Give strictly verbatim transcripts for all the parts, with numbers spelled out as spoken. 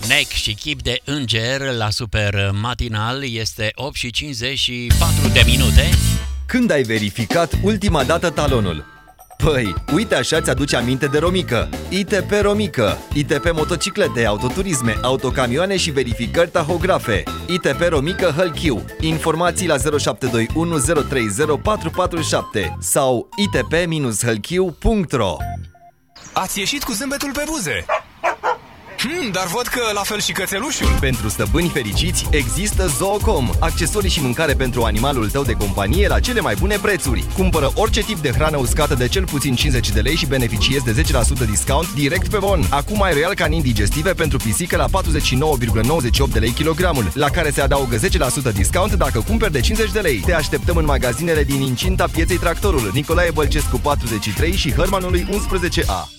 Nec și chip de înger la Super Matinal. Este opt și cincizeci și patru de minute. Când ai verificat ultima dată talonul? Păi, uite așa ți-aduce aminte de Romică. I T P Romică. I T P motociclete, autoturisme, autocamioane și verificări tahografe. I T P Romică Hălchiu. Informații la zero șapte doi unu zero trei zero patru patru șapte sau i t p hălchiu punct r o. Ați ieșit cu zâmbetul pe buze. Hmm, dar văd că la fel și cățelușul. Pentru stăpâni fericiți există Zoocom, accesorii și mâncare pentru animalul tău de companie la cele mai bune prețuri. Cumpără orice tip de hrană uscată de cel puțin cincizeci de lei și beneficiezi de zece la sută discount direct pe bon. Acum ai Royal Canin digestive pentru pisică la patruzeci și nouă virgulă nouăzeci și opt de lei kilogramul, la care se adaugă zece la sută discount dacă cumperi de cincizeci de lei. Te așteptăm în magazinele din incinta Pieței Tractorul, Nicolae Bălcescu patruzeci și trei și Hărmanului unsprezece A.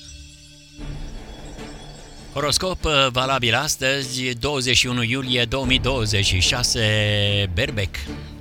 Horoscop valabil astăzi, douăzeci și unu iulie două mii douăzeci și șase, Berbec.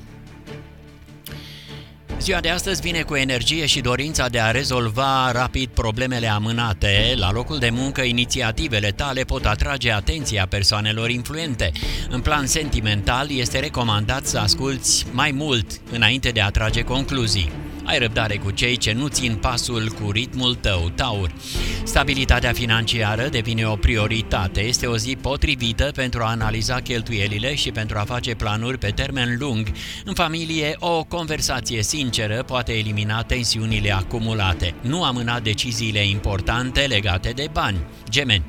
Ziua de astăzi vine cu energie și dorința de a rezolva rapid problemele amânate. La locul de muncă, inițiativele tale pot atrage atenția persoanelor influente. În plan sentimental, este recomandat să asculți mai mult înainte de a trage concluzii. Ai răbdare cu cei ce nu țin pasul cu ritmul tău, Taur. Stabilitatea financiară devine o prioritate. Este o zi potrivită pentru a analiza cheltuielile și pentru a face planuri pe termen lung. În familie, o conversație sinceră poate elimina tensiunile acumulate. Nu amâna deciziile importante legate de bani. Gemeni.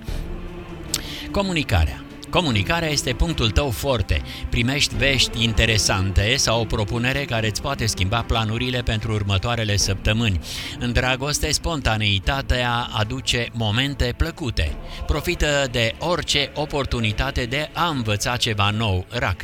Comunicarea. Comunicarea este punctul tău forte. Primești vești interesante sau o propunere care îți poate schimba planurile pentru următoarele săptămâni. În dragoste, spontaneitatea aduce momente plăcute. Profită de orice oportunitate de a învăța ceva nou. Rac.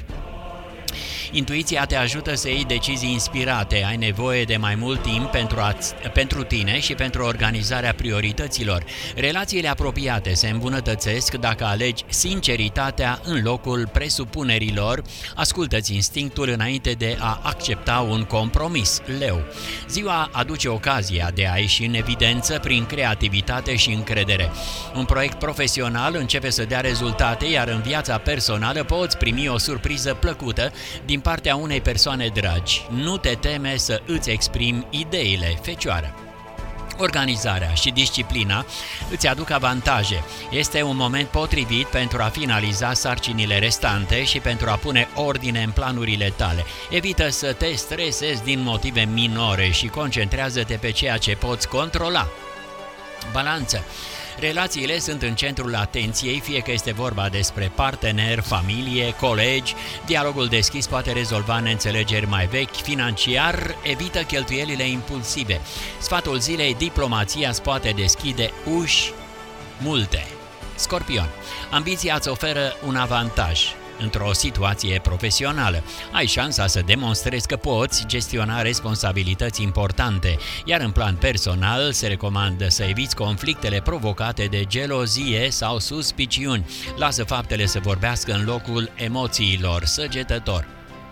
Intuiția te ajută să iei decizii inspirate, ai nevoie de mai mult timp pentru, a, pentru tine și pentru organizarea priorităților. Relațiile apropiate se îmbunătățesc dacă alegi sinceritatea în locul presupunerilor, ascultă-ți instinctul înainte de a accepta un compromis. Leu. Ziua aduce ocazia de a ieși în evidență prin creativitate și încredere. Un proiect profesional începe să dea rezultate, iar în viața personală poți primi o surpriză plăcută din partea unei persoane dragi. Nu te teme să îți exprimi ideile. Fecioară. Organizarea și disciplina îți aduc avantaje. Este un moment potrivit pentru a finaliza sarcinile restante și pentru a pune ordine în planurile tale. Evită să te stresezi din motive minore și concentrează-te pe ceea ce poți controla. Balanță. Relațiile sunt în centrul atenției, fie că este vorba despre partener, familie, colegi. Dialogul deschis poate rezolva neînțelegeri mai vechi. Financiar, evită cheltuielile impulsive. Sfatul zilei, diplomația îți poate deschide uși multe. Scorpion, ambiția îți oferă un avantaj într-o situație profesională. Ai șansa să demonstrezi că poți gestiona responsabilități importante, iar în plan personal se recomandă să eviți conflictele provocate de gelozie sau suspiciuni. Lasă faptele să vorbească în locul emoțiilor. Săgetător.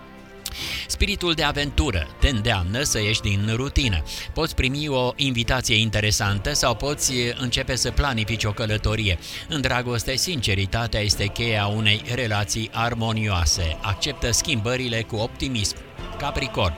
Spiritul de aventură te îndeamnă să ieși din rutină. Poți primi o invitație interesantă sau poți începe să planifici o călătorie. În dragoste, sinceritatea este cheia unei relații armonioase. Acceptă schimbările cu optimism. Capricorn.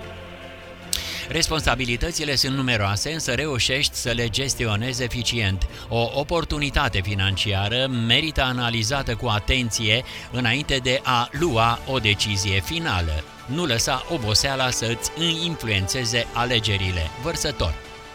Responsabilitățile sunt numeroase, însă reușești să le gestionezi eficient. O oportunitate financiară merită analizată cu atenție înainte de a lua o decizie finală. Nu lăsa oboseala să-ți influențeze alegerile. Vărsător.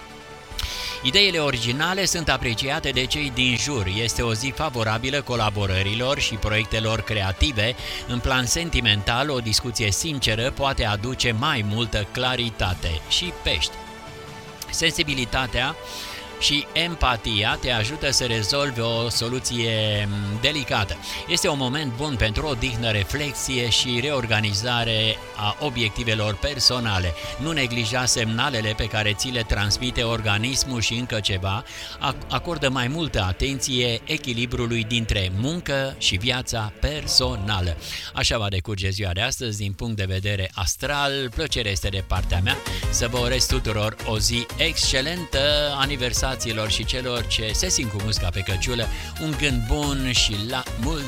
Ideile originale sunt apreciate de cei din jur. Este o zi favorabilă colaborărilor și proiectelor creative. În plan sentimental, o discuție sinceră poate aduce mai multă claritate. Și Pești. Sensibilitatea și empatia te ajută să rezolvi o soluție delicată. Este un moment bun pentru odihnă, reflexie și reorganizare a obiectivelor personale. Nu neglija semnalele pe care ți le transmite organismul și încă ceva. Acordă mai multă atenție echilibrului dintre muncă și viața personală. Așa va decurge ziua de astăzi din punct de vedere astral. Plăcere este de partea mea să vă urez tuturor o zi excelentă, aniversar și celor ce se simt cu musca pe căciulă, un gând bun și la mulți